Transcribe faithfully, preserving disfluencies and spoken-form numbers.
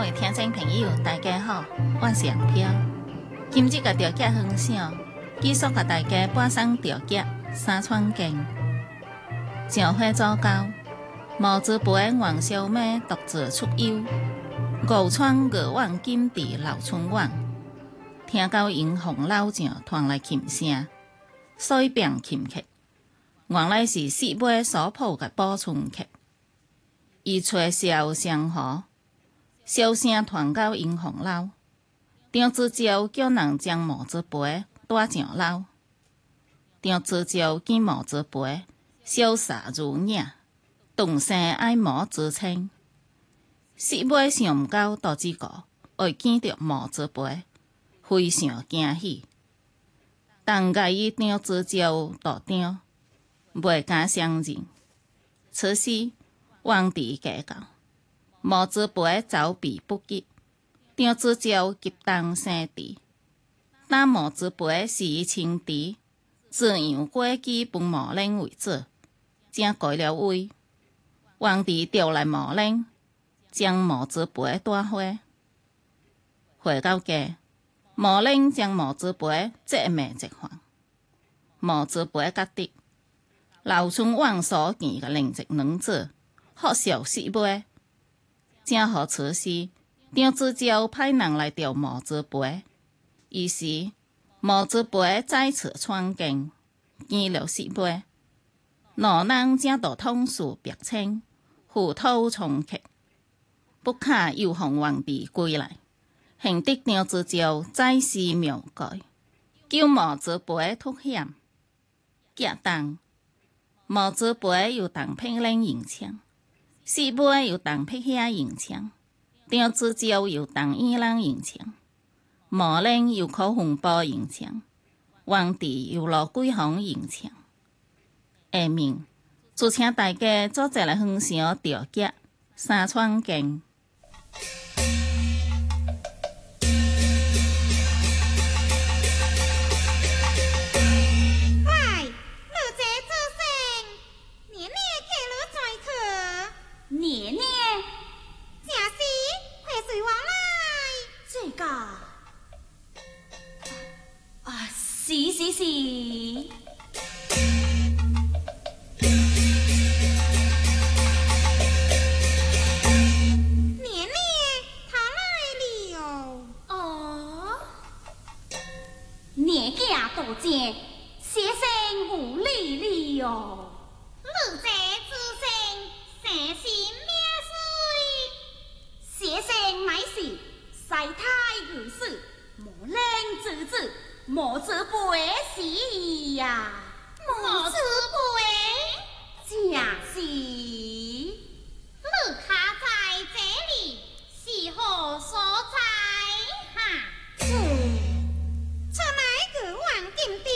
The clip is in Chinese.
的听众朋友，大家好，我是杨飘。今日嘅调节分享，继续给大家播送调节《三川经》。上回早教，毛子培王小妹独自出游，误闯过往金地老村湾，听到因红老将传来琴声，所以便琴客，原来是四妹所抱嘅保存客。伊找小相和，小声传到因红楼。张子昭叫人将毛子培带上楼。张子昭见毛子培潇洒如影，动身爱毛之称。四妹想唔到多几个会见到毛子培，非常惊喜。但介伊张子昭大张，袂敢相认。此时皇帝驾到，毛子培走避不及，张子昭急动生敌。但毛子培是伊亲弟，自让过继分毛人为主，正改了位。皇帝调来毛人，将毛子培带回。回到家，毛人将毛子培责骂一番。毛子培觉得老村王所见嘅灵籍能者，好笑四妹。正好此时，张子昭派人来调毛子培，于是毛子培再次闯境，见了四妹。两人正到通事别称，互讨冲客，不卡又奉皇帝归来，幸得张子昭再施妙计，救毛子培脱险。夹当毛子培又当聘人迎枪，四妹又当辟遐迎枪，张子昭又当伊人迎枪，毛人又靠红包迎枪，皇帝又落几行迎枪。下面就请大家做一来分享调节三川经。 年年，正是快随我来。这个啊，是是是。年年，他来了。哦，年家多见，先生无礼了哟。奴才自身。生心灭水，先生乃是晒太如是，莫令子子，莫子培是呀，莫子培。